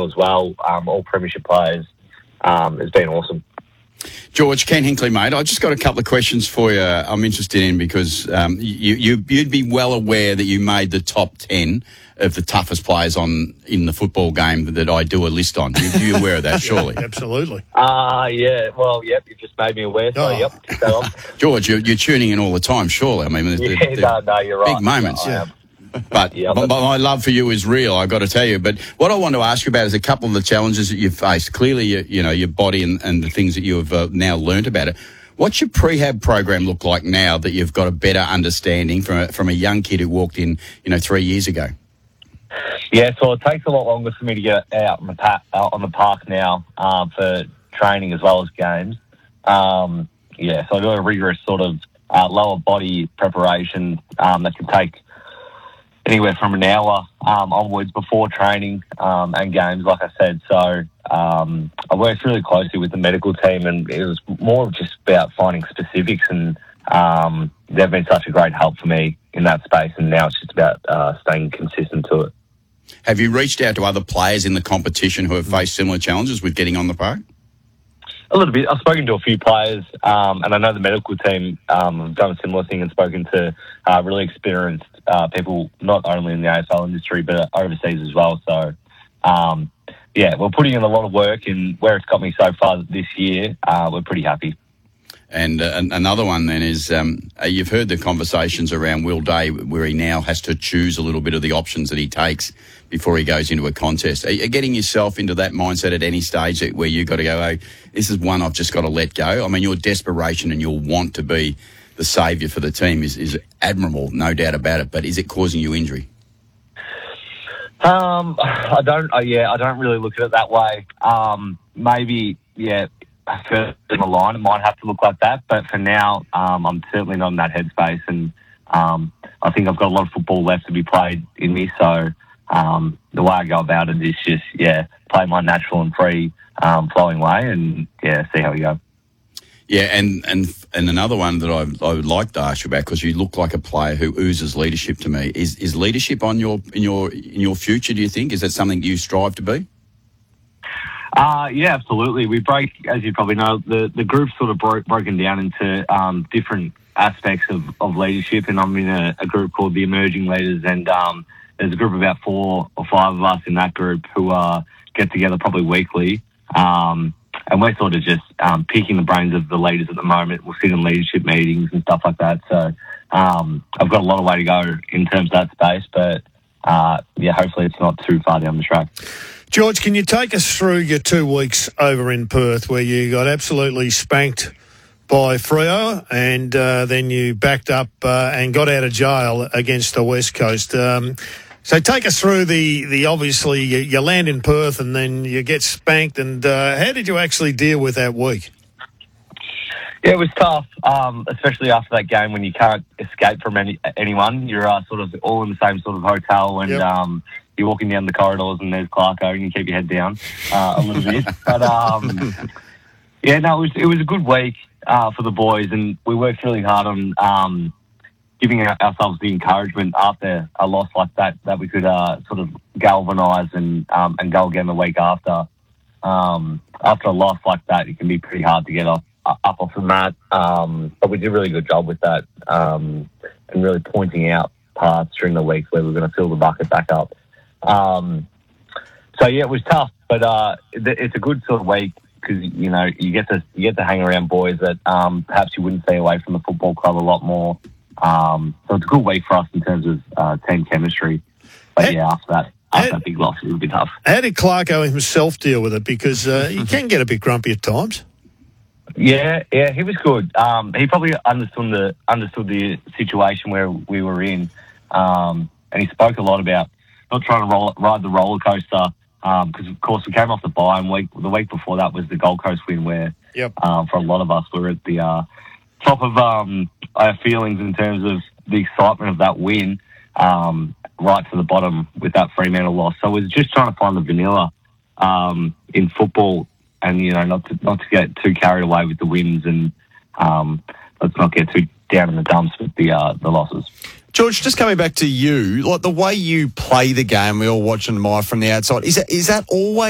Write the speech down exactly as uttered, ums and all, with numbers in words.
Samuel as well, um, all premiership players. Um, it's been awesome. George, Ken Hinkley, mate, I just got a couple of questions for you I'm interested in because um, you, you, you'd be well aware that you made the top ten of the toughest players on in the football game that I do a list on. You, you're aware of that, surely? Yeah, absolutely. Uh, yeah, well, yep, you just made me aware, so Oh. yep, tick that off. George, you're, you're tuning in all the time, surely? I mean, they're, Yeah, they're no, no, you're right. big moments. I am. But, Yeah, but, but- but my love for you is real, I've got to tell you. But what I want to ask you about is a couple of the challenges that you've faced. Clearly, you, you know, your body and, and the things that you have uh, now learnt about it. What's your prehab program look like now that you've got a better understanding from a, from a young kid who walked in, you know, three years ago? Yeah, so it takes a lot longer for me to get out on the, pa- out on the park now um, for training as well as games. Um, yeah, so I do a rigorous sort of uh, lower body preparation um, that can take anywhere from an hour um, onwards before training um, and games, like I said. So um, I worked really closely with the medical team, and it was more just about finding specifics, and um, they've been such a great help for me in that space, and now it's just about uh, staying consistent to it. Have you reached out to other players in the competition who have faced similar challenges with getting on the park? A little bit. I've spoken to a few players, um, and I know the medical team um, have done a similar thing and spoken to uh, really experienced uh, people, not only in the A F L industry, but overseas as well. So, um, yeah, we're putting in a lot of work, and where it's got me so far this year, uh, we're pretty happy. And uh, another one then is um, uh, you've heard the conversations around Will Day where he now has to choose a little bit of the options that he takes before he goes into a contest. Are you getting yourself into that mindset at any stage where you've got to go, oh, this is one I've just got to let go? I mean, your desperation and your want to be the saviour for the team is, is admirable, no doubt about it, but is it causing you injury? Um, I don't, uh, yeah, I don't really look at it that way. Um, maybe, yeah, further in the line, it might have to look like that. But for now, um, I'm certainly not in that headspace, and um, I think I've got a lot of football left to be played in me. So um, the way I go about it is just, yeah, play my natural and free um, flowing way, and yeah, see how we go. Yeah, and and and another one that I, I would like to ask you about, because you look like a player who oozes leadership to me. Is is leadership on your in your in your future? Do you think is that something you strive to be? Uh, yeah, absolutely. We break, as you probably know, the, the group's sort of broke, broken down into um, different aspects of, of leadership, and I'm in a, a group called the Emerging Leaders, and um, there's a group of about four or five of us in that group who uh, get together probably weekly, um, and we're sort of just um, picking the brains of the leaders at the moment. We'll sit in leadership meetings and stuff like that, so um, I've got a lot of way to go in terms of that space, but uh, yeah, hopefully it's not too far down the track. George, can you take us through your two weeks over in Perth where you got absolutely spanked by Freo, and uh, then you backed up uh, and got out of jail against the West Coast? Um, so take us through the, the obviously you, you land in Perth and then you get spanked, and uh, how did you actually deal with that week? Yeah, it was tough, um, especially after that game when you can't escape from any, anyone. You're uh, sort of all in the same sort of hotel, and yep. um, you're walking down the corridors and there's Clarko, and you keep your head down uh, a little bit. But um, yeah, no, it was it was a good week uh, for the boys, and we worked really hard on um, giving our, ourselves the encouragement after a loss like that that we could uh, sort of galvanise and um, and go again the week after. Um, after a loss like that, it can be pretty hard to get off. up off the mat, um, but we did a really good job with that, um, and really pointing out parts during the week where we we're going to fill the bucket back up. Um, so yeah, it was tough, but uh, it's a good sort of week because you know you get to you get to hang around boys that um, perhaps you wouldn't see away from the football club a lot more. Um, so it's a good week for us in terms of uh, team chemistry. But hey, yeah, after that. After how, that big loss, it would be tough. How did Clarko himself deal with it? Because uh, he can get a bit grumpy at times. Yeah, yeah, he was good. Um, he probably understood the understood the situation where we were in, um, and he spoke a lot about not trying to roll, ride the roller coaster because, um, of course, we came off the bye, and week the week before that was the Gold Coast win, where yep. um, for a lot of us we were at the uh, top of um, our feelings in terms of the excitement of that win, um, right to the bottom with that Fremantle loss. So it was just trying to find the vanilla um, in football. And, you know, not to not to get too carried away with the wins, and um, let's not get too down in the dumps with the uh, the losses. George, just coming back to you, like the way you play the game, we all watch and admire from the outside, is that, is that always